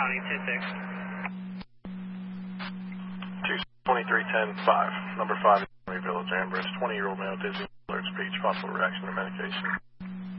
County 2310-5, number 5 in Village, Ambrose, 20-year-old male, dizzy, alert, speech, possible reaction to medication.